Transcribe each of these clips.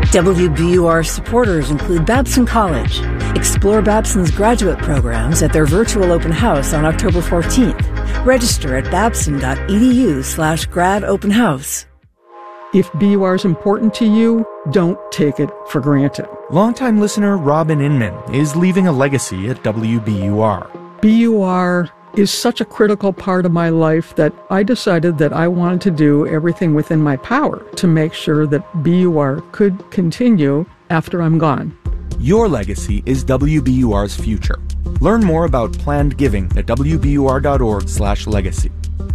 WBUR supporters include Babson College. Explore Babson's graduate programs at their virtual open house on October 14th. Register at babson.edu/grad-open-house. If BUR is important to you, don't take it for granted. Longtime listener Robin Inman is leaving a legacy at WBUR. BUR is such a critical part of my life that I decided that I wanted to do everything within my power to make sure that BUR could continue after I'm gone. Your legacy is WBUR's future. Learn more about planned giving at wbur.org/legacy.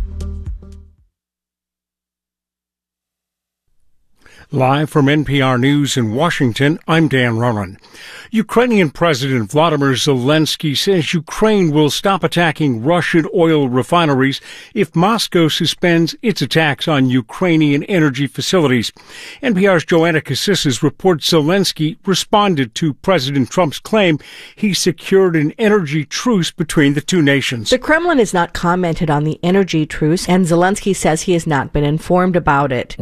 Live from NPR News in Washington, I'm Dan Ronan. Ukrainian President Vladimir Zelensky says Ukraine will stop attacking Russian oil refineries if Moscow suspends its attacks on Ukrainian energy facilities. NPR's Joanna Cassis reports Zelensky responded to President Trump's claim he secured an energy truce between the two nations. The Kremlin has not commented on the energy truce, and Zelensky says he has not been informed about it.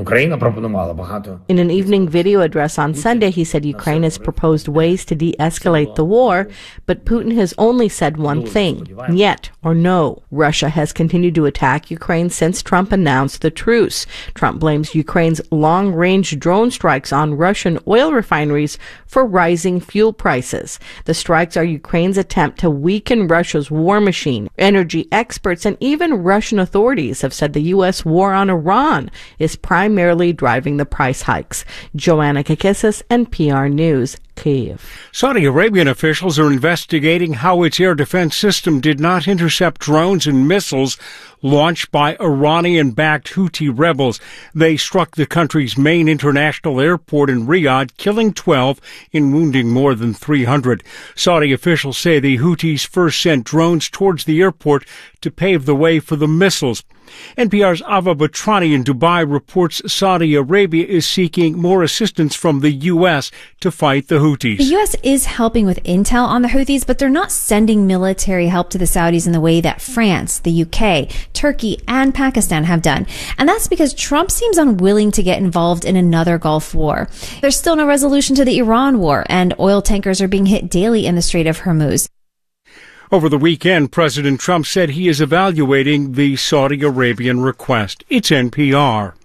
In an evening video address on Sunday, he said Ukraine has proposed ways to de-escalate the war, but Putin has only said one thing, "Niet" or no. Russia has continued to attack Ukraine since Trump announced the truce. Trump blames Ukraine's long-range drone strikes on Russian oil refineries for rising fuel prices. The strikes are Ukraine's attempt to weaken Russia's war machine. Energy experts and even Russian authorities have said the U.S. war on Iran is primarily driving the price hikes. Joanna Kakissis, NPR News, Kyiv. Saudi Arabian officials are investigating how its air defense system did not intercept drones and missiles launched by Iranian-backed Houthi rebels. They struck the country's main international airport in Riyadh, killing 12 and wounding more than 300. Saudi officials say the Houthis first sent drones towards the airport to pave the way for the missiles. NPR's Ava Batrani in Dubai reports Saudi Arabia is seeking more assistance from the U.S. to fight the Houthis. The U.S. is helping with intel on the Houthis, but they're not sending military help to the Saudis in the way that France, the U.K., Turkey, and Pakistan have done. And that's because Trump seems unwilling to get involved in another Gulf war. There's still no resolution to the Iran war, and oil tankers are being hit daily in the Strait of Hormuz. Over the weekend, President Trump said he is evaluating the Saudi Arabian request. It's NPR.